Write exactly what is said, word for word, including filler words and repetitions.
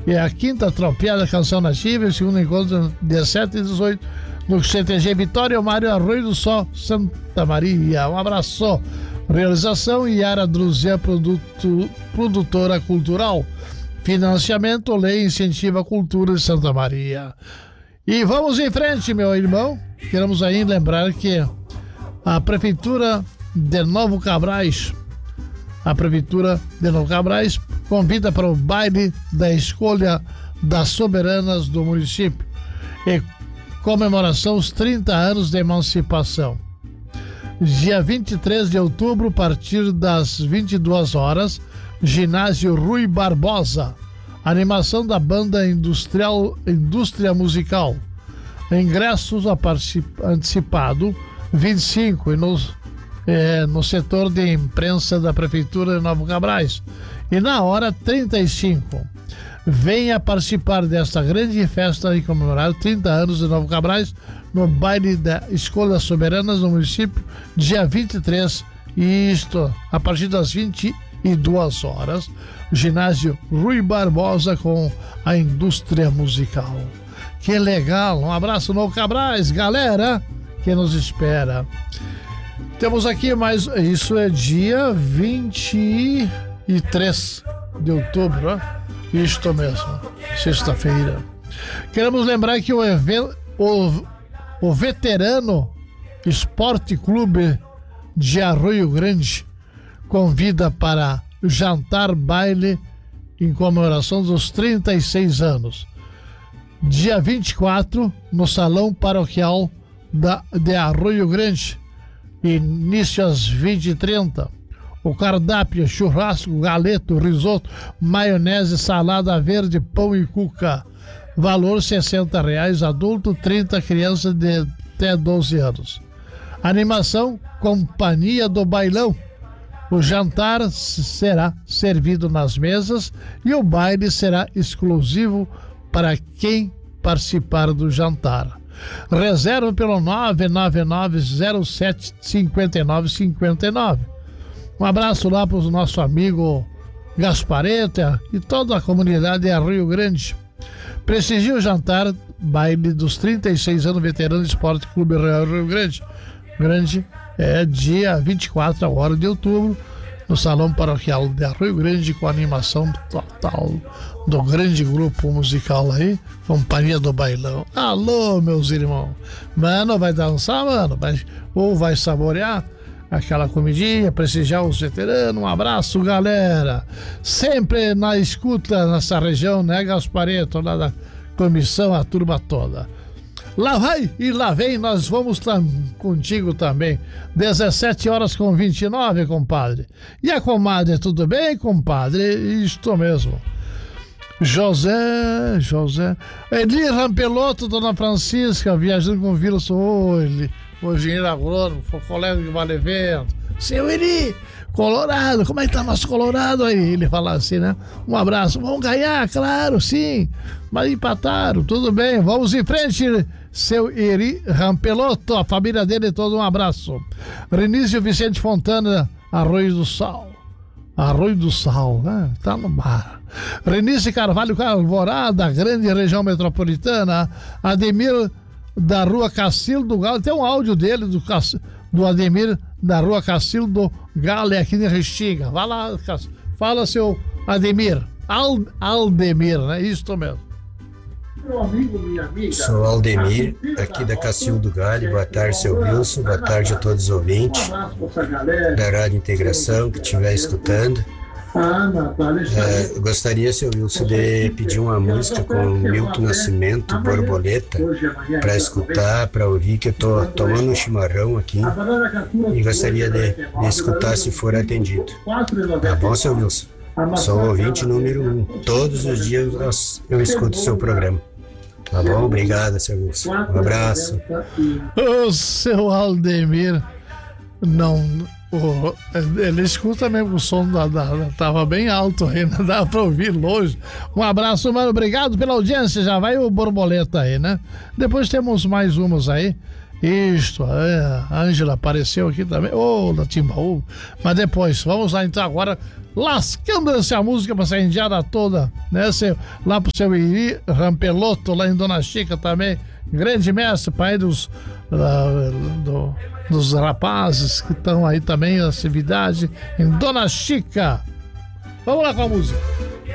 e a quinta tropeada Canção Nativa, o segundo encontro dezessete e dezoito no C T G Vitória, Mário Arroio do Sol, Santa Maria. Um abraço. Realização Yara Druzia, produto, produtora cultural. Financiamento Lei Incentiva a Cultura de Santa Maria. E vamos em frente, meu irmão. Queremos ainda lembrar que a Prefeitura de Novo Cabrais, a Prefeitura de Novo Cabrais convida para o baile da escolha das soberanas do município e comemoração dos trinta anos de emancipação. Dia vinte e três de outubro, a partir das vinte e duas horas, Ginásio Rui Barbosa. Animação da banda industrial Indústria Musical. Ingressos a particip, antecipado vinte e cinco e no, é, no setor de imprensa da Prefeitura de Novo Cabrais. E na hora trinta e cinco. Venha participar desta grande festa e comemorar trinta anos de Novo Cabrais no baile da Escolha Soberanas no município, dia vinte e três, e isto a partir das vinte e duas horas, Ginásio Rui Barbosa com a Indústria Musical. Que legal, um abraço no Cabrais, galera, que nos espera. Temos aqui mais, isso é dia vinte e três de outubro, ó. Isto mesmo, sexta-feira. Queremos lembrar que o evento, o, o Veterano Esporte Clube de Arroio Grande convida para jantar baile em comemoração dos trinta e seis anos. Dia vinte e quatro, no Salão Paroquial da, de Arroio Grande. Início às vinte e trinta. O cardápio: churrasco, galeto, risoto, maionese, salada verde, pão e cuca. Valor sessenta reais, adulto, trinta, criança de até doze anos. Animação: Companhia do Bailão. O jantar será servido nas mesas e o baile será exclusivo para quem participar do jantar. Reserva pelo nove nove nove zero sete cinco nove cinco nove. Um abraço lá para o nosso amigo Gaspareta e toda a comunidade de Arroio Grande. Prestigie o jantar baile dos trinta e seis anos Veterano Esporte Clube Arroio Grande. Grande é dia vinte e quatro, agora de outubro, no Salão Paroquial de Arroio Grande, com a animação total do grande grupo musical aí, Companhia do Bailão. Alô, meus irmãos. Mano, vai dançar, mano? Vai, ou vai saborear aquela comidinha, prestigiar os veteranos. Um abraço, galera. Sempre na escuta nessa região, né, Gaspareto, lá da comissão, a turma toda. Lá vai e lá vem, nós vamos tam, contigo também. dezessete horas com vinte e nove, compadre. E a comadre, tudo bem, compadre? Isto mesmo. José, José. Eli Rampeloto, Dona Francisca, viajando com o vírus. Oi, o engenheiro agrônomo, foi colega de Vale Vento. Seu Eli, Colorado, como é que tá nosso Colorado aí? Ele fala assim, né? Um abraço, vamos ganhar, claro, sim. Mas empataram, tudo bem, vamos em frente, seu Eri Rampeloto, a família dele, todo um abraço. Renício Vicente Fontana, Arroio do Sal. Arroio do Sal, né? Tá no mar. Renice Carvalho Alvorada, grande região metropolitana. Ademir da Rua Cacildo Galo, tem um áudio dele do, do Ademir da Rua Cacildo Galo, aqui em Restinga. Vai lá, fala, seu Ademir. Ald, Aldemir, né? Isso mesmo. Sou Aldemir, aqui da Cacildo Galho. Boa tarde, seu Wilson. Boa tarde a todos os ouvintes da Rádio Integração que estiver escutando. É, gostaria, seu Wilson, de pedir uma música com Milton Nascimento, Borboleta, para escutar, para ouvir, que eu tô tomando um chimarrão aqui e gostaria de, de escutar se for atendido. Tá bom, seu Wilson? Sou ouvinte número um. Todos os dias eu escuto o seu programa. Tá bom? Obrigado, seu Wilson. Um abraço. O seu Aldemir, não... Oh, ele escuta mesmo, o som da, da, tava bem alto ainda, dá pra ouvir longe. Um abraço, mano, obrigado pela audiência. Já vai o Borboleta aí, né? Depois temos mais umas aí. Isto, é, a Ângela apareceu aqui também. Ô, oh, da Timbaúba. Mas depois, vamos lá então agora, lascando essa música pra essa indiada toda, né? Seu, lá pro seu Iri Rampeloto, lá em Dona Chica também. Grande mestre, pai dos, uh, do, dos rapazes que estão aí também na atividade em Dona Chica. Vamos lá com a música.